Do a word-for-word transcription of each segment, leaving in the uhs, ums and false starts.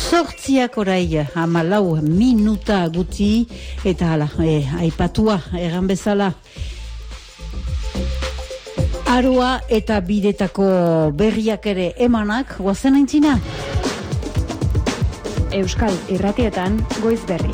Zortziak orai hamalau minuta guti eta hala, e, aipatua egan bezala. Aroa eta bidetako berriak ere emanak, guazen aintzina? Euskal Irratietan goiz berri.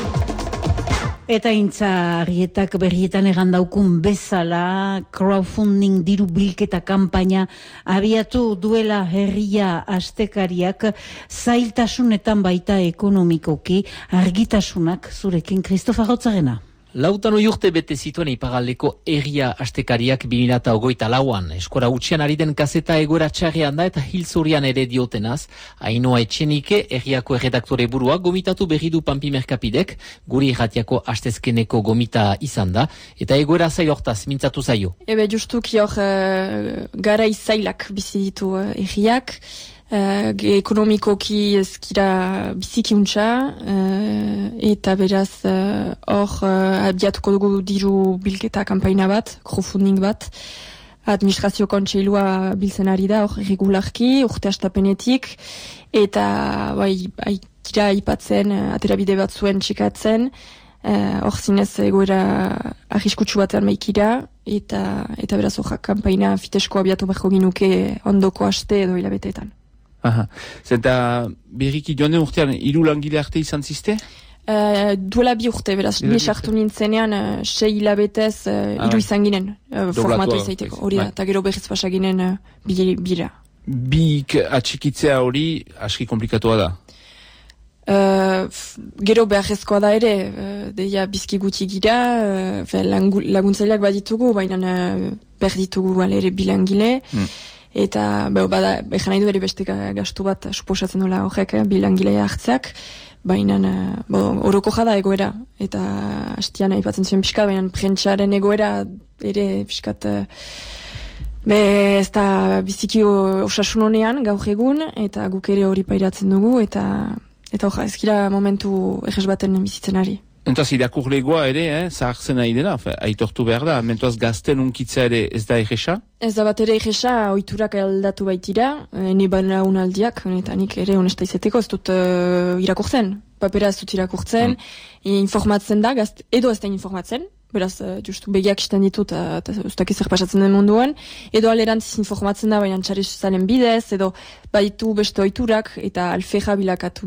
Eta intzarrietak berrietan egan daukun bezala, crowdfunding diru bilketa kanpaina abiatu duela herria astekariak zailtasunetan baita ekonomikoki argitasunak zurekin Kristofa Gotzarena. Lautan urte bete zituen ipagaldeko herria astekariak bi mila hogeita lauan. Eskora utxian ari den kazeta egoera txarrean da eta hilzurian ere diotenaz. Ainoa Etxenike, herriako erredaktore burua, gomitatu berri du Pampi Merkapidek, guri irratiako astezkeneko gomita izan da, eta egoera zail hortaz, mintzatu zaio. Ebe justuki hor uh, gara izailak bizi ditu uh, herriak, Uh, ekonomikoki ezkira bizikiuntza uh, eta beraz hor uh, uh, abiatuko dugu diru bilketa kanpaina bat, crowdfunding bat, administrazio kontseilua biltzen ari da hor regularki, urte astapenetik, eta bai, aikira ipatzen, uh, aterabide bat zuen txikatzen, hor uh, zinez egoera arriskutsu batean maikira, eta, eta beraz hor kanpaina fitesko abiatu beharko ginuke ondoko aste edo hilabeteetan. Aha. Zenta berriki joan den urtean hiru langile arte izan ziste? Uh, duela bi urte, beraz, ni sartu nintzenean uh, sei hilabetez uh, hiru ah, izan ginen uh, formatu izaiteko, hori da, eta gero berriz pasa ginen uh, bira. Bik atxikitzea hori aski komplikatua da? Uh, gero beharrezkoa da ere, uh, deia bizki guti gira, uh, laguntzaileak baditugu, baina uh, behar ditugu ere bilangile, hmm. Eta, beho, bada, egan nahi du ere beste gastu bat suposatzen dola horrek, eh, bilangilea hartzeak, baina, bo, oroko jada egoera, eta hastian aipatzen zuen pixka, baina prentsaren egoera ere pixkat, be, ez da biziki osasun honean, gaur egun, eta guk ere hori pairatzen dugu, eta, eta hoja, ezkira momentu eges baten bizitzen ari. Entaz, irakurlegoa ere, eh, zahartzen nahi dela, aitortu behar da, mentuaz gazten unkitza ere ez da egesa? Ez da bat ere egesa, oiturak aldatu baitira, ene bana unaldiak, eta nik ere honesta izeteko, ez dut uh, irakurtzen, papera ez dut irakurtzen, mm. informatzen da, gazt, edo ez da informatzen, beraz, uh, justu begiak isten ditut, eta uh, ustak ezer pasatzen den munduan, edo alerantziz informatzen da, baina txarri zuzaren bidez, edo baitu beste oiturak, eta alfeja bilakatu